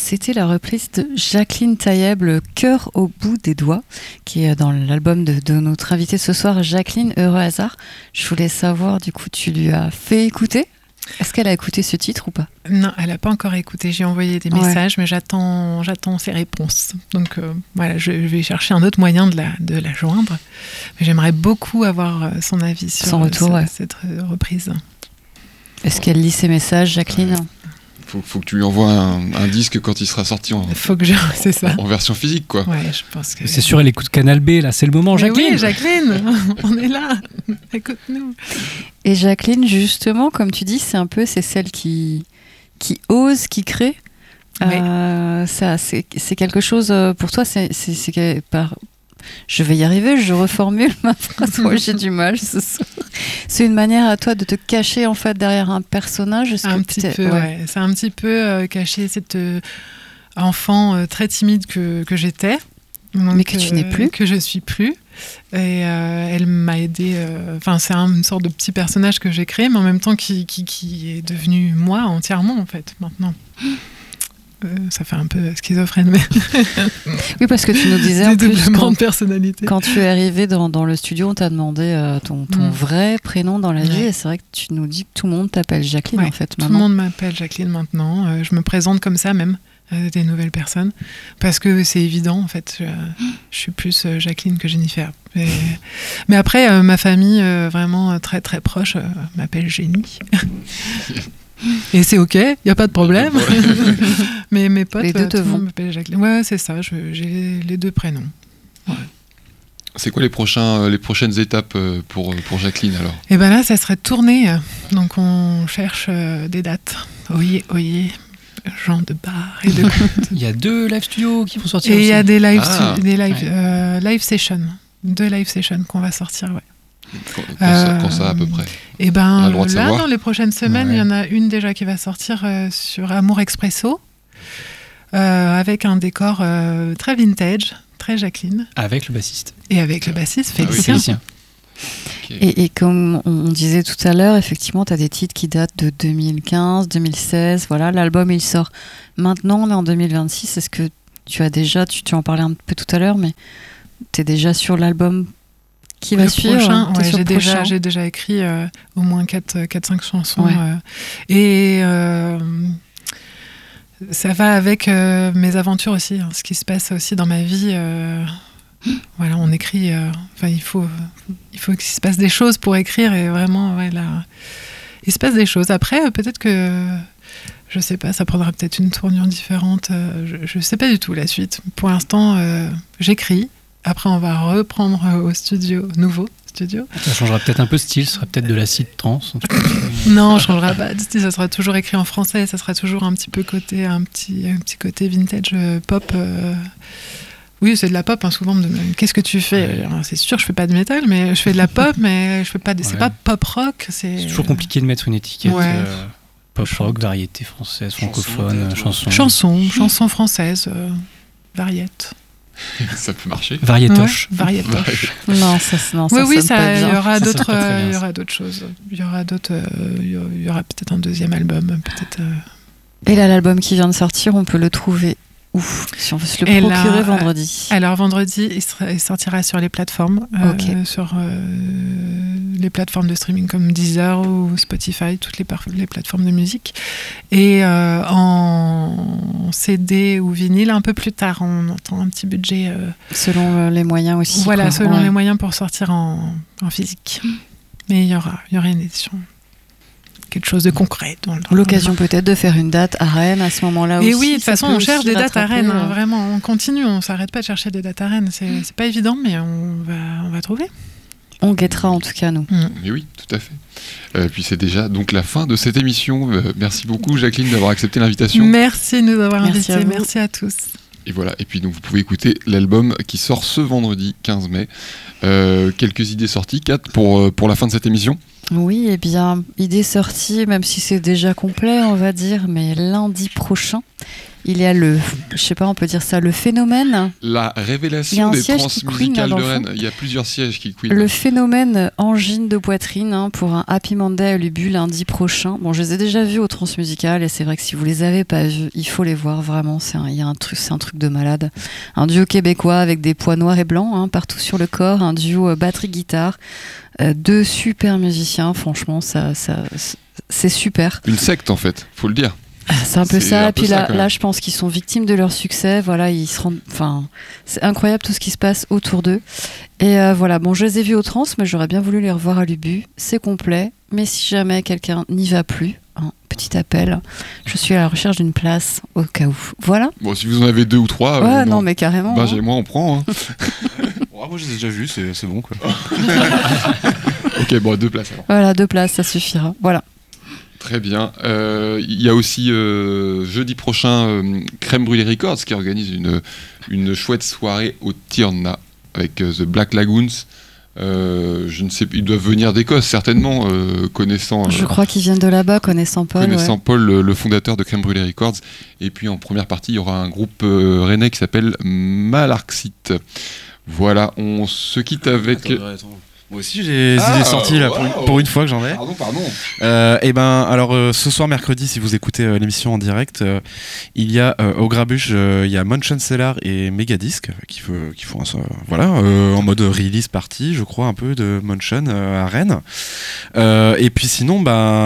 C'était la reprise de Jacqueline Taïeb, Le cœur au bout des doigts, qui est dans l'album de notre invitée ce soir, Jacqueline Heureux Hasard. Je voulais savoir, du coup, tu lui as fait écouter ? Est-ce qu'elle a écouté ce titre ou pas ? Non, elle n'a pas encore écouté. J'ai envoyé des messages, mais j'attends ses réponses. Donc voilà, je vais chercher un autre moyen de la joindre. Mais j'aimerais beaucoup avoir son avis sur son retour, cette reprise. Est-ce qu'elle lit ses messages, Jacqueline ? Faut que tu lui envoies un disque quand il sera sorti c'est ça. En version physique, quoi. Ouais, je pense que... C'est sûr, elle écoute Canal B, là, c'est le moment, Jacqueline. Oui, Jacqueline, on est là, écoute-nous. Et Jacqueline, justement, comme tu dis, c'est celle qui ose, qui crée. Oui. Ça, c'est quelque chose pour toi, je vais y arriver, je reformule ma phrase. Moi, j'ai du mal ce soir. C'est une manière à toi de te cacher en fait derrière un personnage. C'est un petit peu cacher cette enfant très timide que j'étais. Donc, mais que tu n'es plus. Que je suis plus. Et elle m'a aidée. C'est une sorte de petit personnage que j'ai créé, mais en même temps qui est devenu moi entièrement en fait maintenant. Ça fait un peu schizophrène, mais... Oui, parce que tu nous disais en plus, quand tu es arrivé dans le studio, on t'a demandé ton vrai prénom dans la vie, et c'est vrai que tu nous dis que tout le monde t'appelle Jacqueline, en fait, maintenant. Tout le monde m'appelle Jacqueline maintenant. Je me présente comme ça, même, des nouvelles personnes, parce que c'est évident, en fait. Je suis plus Jacqueline que Jennifer. Mais après, ma famille, vraiment très, très proche, m'appelle Jenny. Et c'est ok, il n'y a pas de problème. Mais mes potes, les deux te vont. m'appellent Jacqueline. Ouais, c'est ça, j'ai les deux prénoms. Ouais. C'est quoi les prochaines étapes pour Jacqueline alors ? Et ben là, ça serait tournée. Donc on cherche des dates. Oyez, gens de bar et de compte. Il y a 2 live studios qui vont sortir. Et il y a des live sessions. 2 live sessions qu'on va sortir, ouais. Quand ça à peu près ? Et ben là, dans les prochaines semaines, il y en a une déjà qui va sortir sur Amour Expresso, avec un décor très vintage, très Jacqueline. Avec le bassiste. Et avec le bassiste, Félicien. Okay. Et comme on disait tout à l'heure, effectivement, tu as des titres qui datent de 2015, 2016. Voilà, l'album, il sort maintenant, on est en 2026. Est-ce que tu as déjà, tu en parlais un peu tout à l'heure, mais tu es déjà sur l'album qui va suivre prochain, j'ai déjà écrit au moins 4-5 chansons. Et ça va avec mes aventures aussi, ce qui se passe aussi dans ma vie. Voilà, on écrit. Il faut qu'il se passe des choses pour écrire. Et vraiment, il se passe des choses. Après, peut-être que, je sais pas, ça prendra peut-être une tournure différente. Je sais pas du tout la suite. Pour l'instant, j'écris. Après, on va reprendre au studio, nouveau studio. Ça changera peut-être un peu de style, ce sera peut-être de l'acid trance. Non, on ne changera pas de style, ça sera toujours écrit en français, ça sera toujours un petit côté vintage pop. Oui, c'est de la pop, hein. Souvent on me demande qu'est-ce que tu fais ? Alors, c'est sûr, je fais pas de métal, mais je fais de la pop, mais je fais pas c'est pas pop rock. C'est toujours compliqué de mettre une étiquette. Pop rock, variété française, francophone, chanson française, variette. Ça peut marcher. Variétoche. Variétoche. Non, ça sonne pas bien. Il y aura d'autres choses. Il y aura peut-être un deuxième album, peut-être. Et là, l'album qui vient de sortir, on peut le trouver où ? Si on veut se le procurer vendredi. Alors vendredi, il sortira sur les plateformes, sur les plateformes de streaming comme Deezer ou Spotify, toutes les plateformes de musique. Et en CD ou vinyle, un peu plus tard, on entend un petit budget. Selon les moyens aussi. Voilà, selon les moyens pour sortir en physique. Mais il y aura une édition. Quelque chose de concret. L'occasion peut-être de faire une date à Rennes à ce moment-là aussi. Et oui, de toute façon, on cherche des dates à Rennes. Vraiment, on continue, on ne s'arrête pas de chercher des dates à Rennes. C'est pas évident, mais on va trouver. On guettera en tout cas, nous. Mais oui, tout à fait. Puis c'est déjà donc la fin de cette émission. Merci beaucoup, Jacqueline, d'avoir accepté l'invitation. Merci de nous avoir invités. Merci à tous. Et voilà, et puis donc vous pouvez écouter l'album qui sort ce vendredi 15 mai. Quelques idées sorties, 4 pour la fin de cette émission. Oui, eh bien, idée sortie, même si c'est déjà complet, on va dire, mais lundi prochain, il y a je sais pas, on peut dire ça, le phénomène. La révélation des transmusicales de Rennes. Il y a plusieurs sièges qui queen. Le phénomène angine de poitrine pour un Happy Monday à l'Ubu lundi prochain. Bon, je les ai déjà vus aux transmusicales et c'est vrai que si vous les avez pas vus, il faut les voir vraiment. C'est un truc de malade. Un duo québécois avec des pois noirs et blancs partout sur le corps, un duo batterie-guitare. 2 super musiciens, franchement, ça, c'est super. Une secte en fait, faut le dire. C'est un peu ça. Et puis là, je pense qu'ils sont victimes de leur succès. Voilà, ils se rendent. Enfin, c'est incroyable tout ce qui se passe autour d'eux. Et voilà. Bon, je les ai vus au Trans, mais j'aurais bien voulu les revoir à l'Ubu. C'est complet. Mais si jamais quelqu'un n'y va plus, petit appel. Je suis à la recherche d'une place au cas où. Voilà. Bon, si vous en avez 2 ou 3. Ouais, non, mais carrément. Ben, moi, on prend. Moi, je les ai déjà vus. C'est bon, quoi. Ok, bon, 2 places alors. Voilà, 2 places, ça suffira. Voilà. Très bien. Il y a aussi jeudi prochain Crème Brûlée Records qui organise une chouette soirée au Tirna avec The Black Lagoons. Je ne sais, ils doivent venir d'Écosse certainement, connaissant. Je crois qu'ils viennent de là-bas, connaissant Paul. Connaissant Paul, le fondateur de Crème Brûlée Records. Et puis en première partie, il y aura un groupe rennais qui s'appelle Malarxite. Voilà, on se quitte avec. Attends. Moi aussi j'ai des idées sorties là pour une fois que j'en ai. Pardon. Et ben alors ce soir mercredi, si vous écoutez l'émission en direct, il y a au Grabuge, il y a Mansion Cellar et Megadisc qui font ça, voilà, en mode release party, je crois un peu de Mansion à Rennes. Et puis sinon,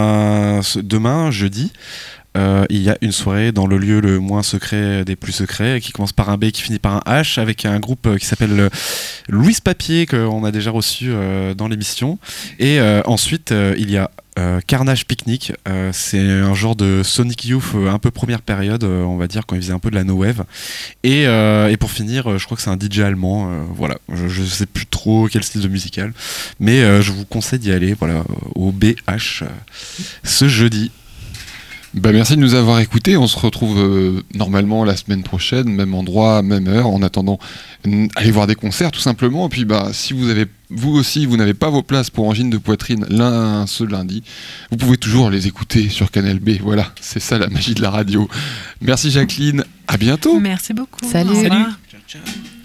demain jeudi. Il y a une soirée dans le lieu le moins secret des plus secrets qui commence par un B et qui finit par un H avec un groupe qui s'appelle Louise Papier qu'on a déjà reçu dans l'émission et ensuite il y a Carnage Picnic, c'est un genre de Sonic Youth un peu première période, on va dire, quand il faisait un peu de la no wave et pour finir je crois que c'est un DJ allemand, voilà, je sais plus trop quel style de musical mais je vous conseille d'y aller, voilà, au BH ce jeudi. Merci de nous avoir écoutés. On se retrouve normalement la semaine prochaine, même endroit, même heure. En attendant, allez voir des concerts tout simplement. Et puis si vous aussi, vous n'avez pas vos places pour Angine de poitrine ce lundi, vous pouvez toujours les écouter sur Canal B. Voilà, c'est ça la magie de la radio. Merci Jacqueline, à bientôt. Merci beaucoup. Salut. Au revoir. Ciao.